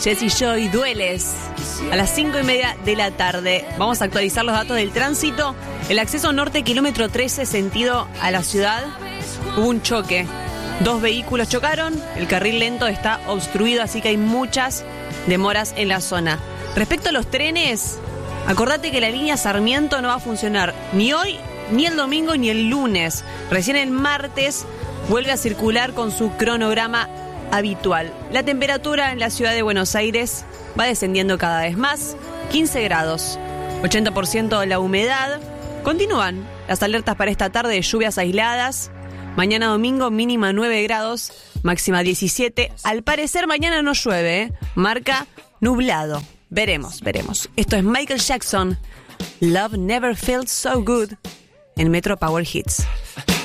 Jessy Joy, Dueles. A las 5:30 de la tarde. Vamos a actualizar los datos del tránsito. El acceso norte, kilómetro 13, sentido a la ciudad. Hubo un choque. 2 vehículos chocaron. El carril lento está obstruido, así que hay muchas demoras en la zona. Respecto a los trenes, acordate que la línea Sarmiento no va a funcionar ni hoy, ni el domingo, ni el lunes. Recién el martes vuelve a circular con su cronograma habitual. La temperatura en la ciudad de Buenos Aires va descendiendo cada vez más. 15 grados, 80% de la humedad. Continúan las alertas para esta tarde de lluvias aisladas. Mañana domingo mínima 9 grados, máxima 17. Al parecer mañana no llueve, marca nublado. Veremos. Esto es Michael Jackson, Love Never Felt So Good, en Metro Power Hits.